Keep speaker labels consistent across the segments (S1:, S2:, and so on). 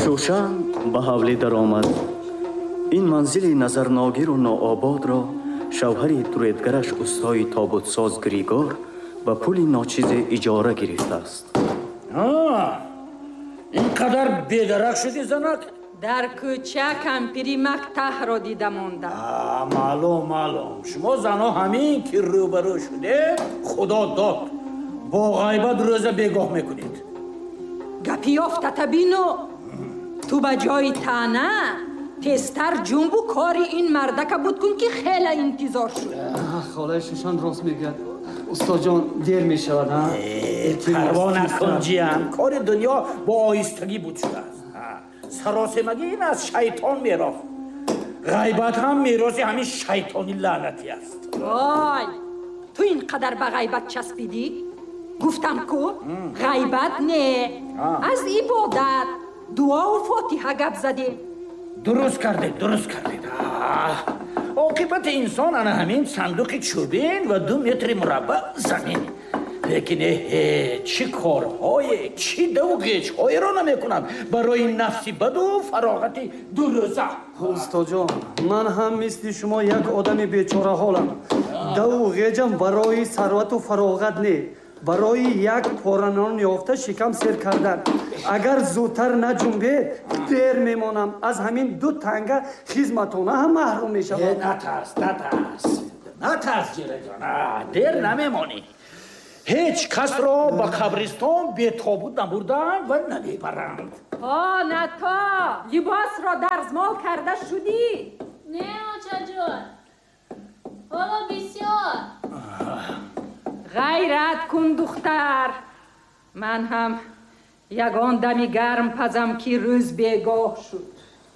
S1: шӯшан ба ҳавлӣ даромад. ин манзили назарногиру ноободро шавҳари дуредгараш устои тобутсоз Григор ба пули ночизе иҷора гирифтааст.
S2: ин қадар бедарак шуди занак?
S3: дар кӯча кампири мактаҳро дида мондам.
S2: маълум. шумо занҳо ҳамин ки рӯбарӯ шуде худо дод бо ғайбат рӯза бегоҳ мекунед.
S3: гапи ёфтата бинӯ. ту ба ҷои таъна тезтар ҷунбу кори ин мардака буд кун ки хеле интизор шуд.
S4: холаи шӯшан рост мегӯяд. устодҷон дер мешавад.
S2: парво накун ҷиян. кори дунё бо оҳистагӣ буд шудааст. саросемагӣ ин аз шайтон мерос. ғайбат ҳам мероси ҳамин шайтони лаънатӣ аст.
S3: вой, ту ин қадар ба ғайбат часпидӣ? гуфтам ку ғайбат не, аз ибодат, дуову фотиҳа гап задем.
S2: дуруст кардед. оқибати инсон ана ҳамин сандуқи чӯбин ва 2 метри мураббаъ замин. лекин чӣ корҳое, чӣ даву ғечҳоеро намекунанд барои нафси баду фароғати дурӯза.
S4: устодҷон, ман ҳам мисли шумо як одами бечораҳолам. даву ғеҷам барои сарвату фароғат не, барои як поранон ёфта шикам сер кардан. агар зудтар наҷунбе дер мемонам, аз ҳамин 2 танга хизматона ҳам маҳрум мешавам.
S2: натарс ҷираҷон, дер намемонӣ. ҳеҷ касро ба қабристон бетобут набурданд ва намебаранд.
S3: нато либосро дарзмол карда шудӣ?
S5: не очаҷон, ҳоло бисёр.
S3: ғайрат кун духтар. ман ҳам ягон дами гарм пазам ки рӯз бегоҳ шуд.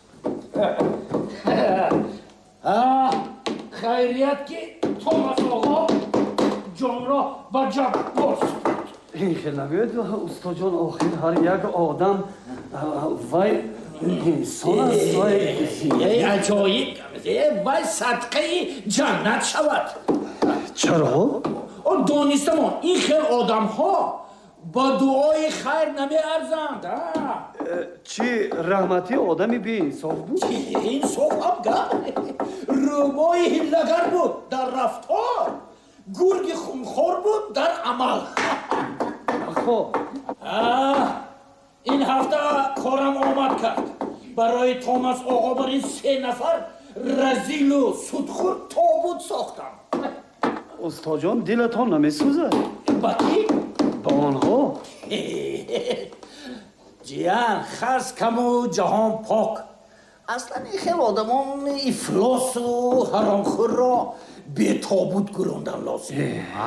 S2: хайрият ки томас оғо ҷонро ба ҷаб борсуд.
S4: ин хел намеёд устодҷон. охир ҳар як одам вай инсон аст.
S2: аҷоиб вай садқаи ҷаннат шавад.
S4: чаро?
S2: донистамон ин хел одамҳо ба дуои хайр намеарзанд.
S4: чӣ раҳмати одами беинсоф буд?
S2: инсоф ҳам гап. рӯбои ҳиллагар буд дар рафтор, гурги хунхор буд дар амал.
S4: хоб
S2: ин ҳафта корам омад кард. барои томас оғо бар ин 3 нафар разилу судхӯр тобут сохтам.
S4: устодҷон, дилатон намесӯзад?
S2: ба кӣ?
S4: ба онҳо.
S2: ҷиян, хас каму ҷаҳон пок. аслан ин хел одамон ифлосу ҳаромхӯрро бетобут гӯрондан лозим.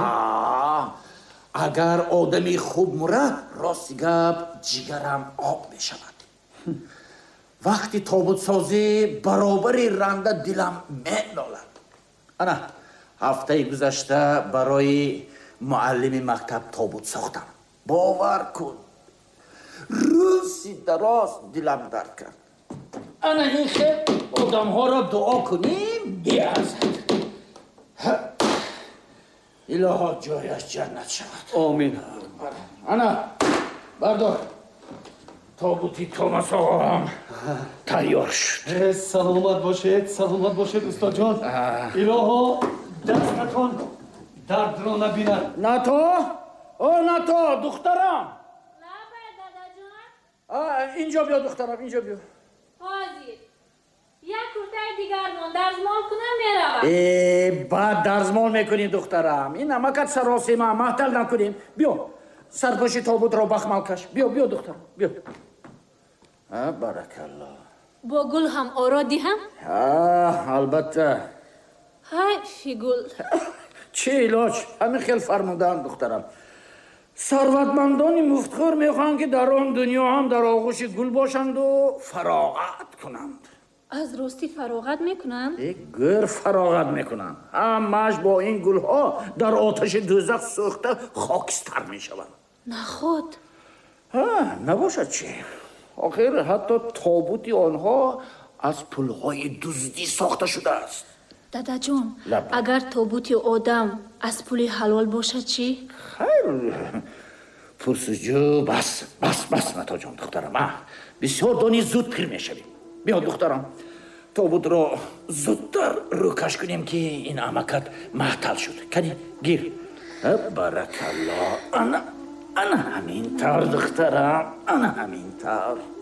S2: агар одами хуб мурад, рости гап ҷигарам об мешавад. вақти тобутсозӣ баробари ранда дилам менолад. ана ҳафтаи гузашта барои муаллими мактаб тобут сохтам. бовар кун, рӯзи дароз дилам дард кард. ана ин хел одамҳоро дуо кунем меарзад. илоҳо ҷояш ҷаннат шавад.
S4: омин.
S2: ана бардор, тобути томас оғоам тайёр шуд.
S4: саломат бошед устодҷон. илоҳо дастатон дардро набинад.
S2: нато духтарам.
S5: лабай дадаҷон.
S2: инҷо биё духтарам, инҷо биё.
S5: ҳозир. як куртаи дигармон дарзмол кунам меравам.
S2: баъд дарзмол мекунӣ духтарам. ин намакат саросима маҳтал накунем. биё сарпоши тобутро бахмал каш. биё духтарам, биё. баракалло.
S5: бо гул ҳам оро диҳам?
S2: албатта.
S5: ҳайфи гул.
S2: чӣ илоҷ? ҳамин хел фармудаам духтарам. сарватмандони муфтхӯр мехоҳанд ки дар он дунё ҳам дар оғӯши гул бошанду фароғат кунанд.
S5: аз ростӣ фароғат мекунанд?
S2: гӯр фароғат мекунанд. ҳамааш бо ин гулҳо дар оташи дӯзах сӯхта хокистар мешаванд.
S5: наход.
S2: набошад чӣ? охир ҳатто тобути онҳо аз пулҳои дуздӣ сохта шудааст.
S5: дадаҷон, агар тобути одам аз пули ҳалол бошад чӣ?
S2: хайр, пурсуҷӯ бас натоҷон духтарам. бисёр донӣ зуд пир мешавем. биё духтарам, тобутро зудтар рӯкаш кунем ки ин амакат маътал шуд. кани гир. баракалло. ана ҳамин тавр духтарам, ана ҳамин тавр.